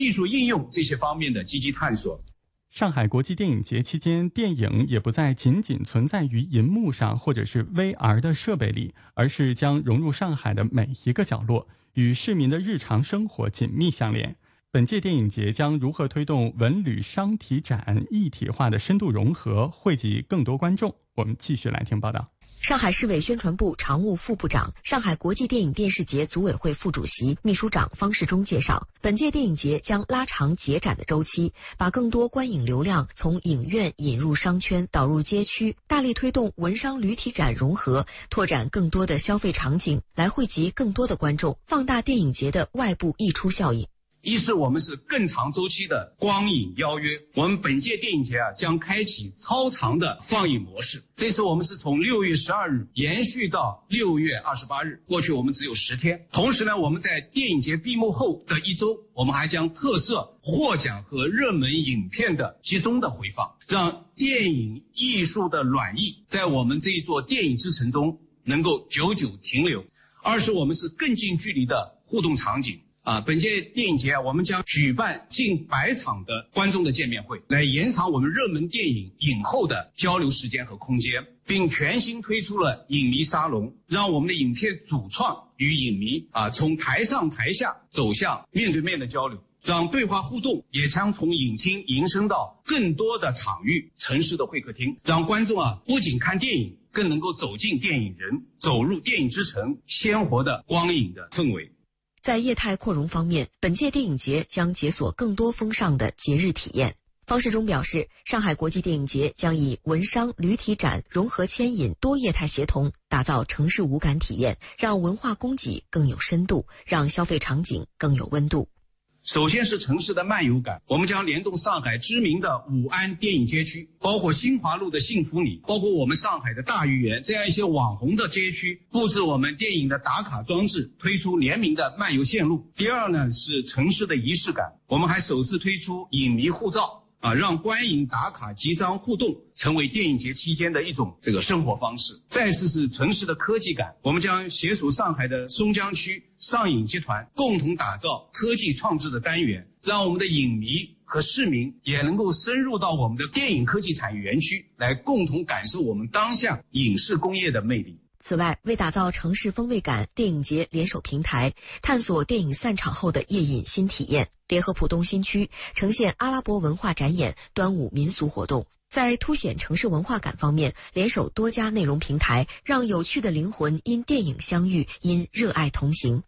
技术应用这些方面的积极探索。 上海国际电影节期间，电影也不再仅仅存在于银幕上或者是 VR 的设备里，而是将融入上海的每一个角落，与市民的日常生活紧密相连。本届电影节将如何推动文旅商体展一体化的深度融合，惠及更多观众？我们继续来听报道。 上海市委宣传部常务副部长、上海国际电影电视节组委会副主席、秘书长方世忠介绍，本届电影节将拉长节展的周期，把更多观影流量从影院引入商圈，导入街区，大力推动文商旅体展融合，拓展更多的消费场景，来惠及更多的观众，放大电影节的外部溢出效应。 一是我们是更长周期的光影邀约，我们本届电影节将开启超长的放映模式。这次我们是从6月12日延续到6月28日，过去我们只有10天。同时呢，我们在电影节闭幕后的1周，我们还将特设获奖和热门影片的集中的回放，让电影艺术的暖意在我们这一座电影之城中能够久久停留。二是我们是更近距离的互动场景。本届电影节我们将举办近100场的观众的见面会，来延长我们热门电影影后的交流时间和空间，并全新推出了影迷沙龙，让我们的影片主创与影迷从台上台下走向面对面的交流，让对话互动也将从影厅延伸到更多的场域、城市的会客厅，让观众不仅看电影，更能够走进电影人，走入电影之城鲜活的光影的氛围。 在业态扩容方面，本届电影节将解锁更多风尚的节日体验。方世忠表示，上海国际电影节将以文商旅体展融合牵引多业态协同，打造城市五感体验，让文化供给更有深度，让消费场景更有温度。 首先是城市的漫游感，我们将联动上海知名的武安电影街区，包括新华路的幸福里，包括我们上海的大豫园，这样一些网红的街区，布置我们电影的打卡装置，推出联名的漫游线路。第二呢，是城市的仪式感，我们还首次推出影迷护照，让观影打卡集章互动成为电影节期间的一种生活方式。再次是城市的科技感，我们将携手上海的松江区上影集团，共同打造科技创制的单元，让我们的影迷和市民也能够深入到我们的电影科技产业园区，来共同感受我们当下影视工业的魅力。 此外，为打造城市风味感，电影节联手平台，探索电影散场后的夜饮新体验，联合浦东新区呈现阿拉伯文化展演、端午民俗活动。在凸显城市文化感方面，联手多家内容平台，让有趣的灵魂因电影相遇，因热爱同行。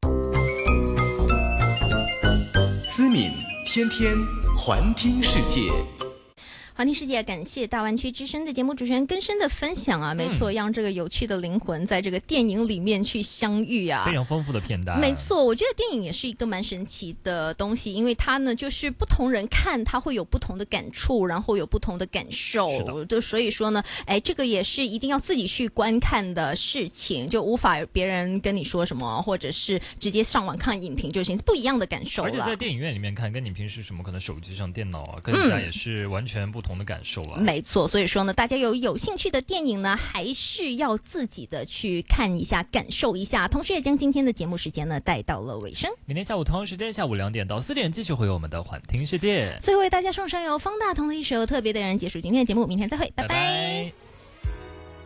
思敏天天环听世界。 环听世界，感谢大湾区之声的节目主持人更深的分享啊！没错，让这个有趣的灵魂在这个电影里面去相遇啊， 非常丰富的片段。 没错，我觉得电影也是一个蛮神奇的东西，因为它呢，就是不同人看，它会有不同的感触，然后有不同的感受。就所以说呢，这个也是一定要自己去观看的事情，就无法别人跟你说什么，或者是直接上网看影评就行，不一样的感受啦。 而且在电影院里面看，跟你平时什么可能手机上、电脑更加也是完全不同的感受了。 没错，所以说呢，大家有兴趣的电影呢，还是要自己的去看一下，感受一下。同时也将今天的节目时间呢带到了尾声。 明天下午同样时间，下午2点到4点，继续回我们的环听世界。 最后为大家送上由方大同的一首《特别的人》，结束今天的节目，明天再会，拜拜。